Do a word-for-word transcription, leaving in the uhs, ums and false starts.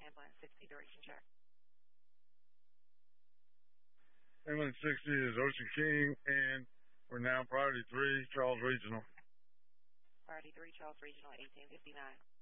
ambulance sixty, direction check. Ambulance sixty is Ocean King, and we're now priority three, Charles Regional. Priority three, Charles Regional, eighteen fifty-nine.